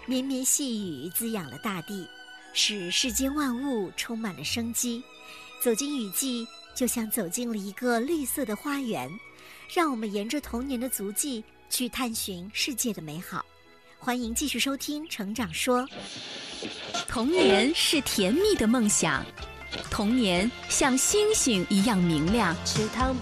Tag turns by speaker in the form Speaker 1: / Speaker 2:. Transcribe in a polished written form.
Speaker 1: 绵绵细雨滋养了大地，使世间万物充满了生机。走进雨季，就像走进了一个绿色的花园，让我们沿着童年的足迹去探寻世界的美好。欢迎继续收听《成长说》。
Speaker 2: 童年是甜蜜的梦想，童年像星星一样明亮。
Speaker 3: 池塘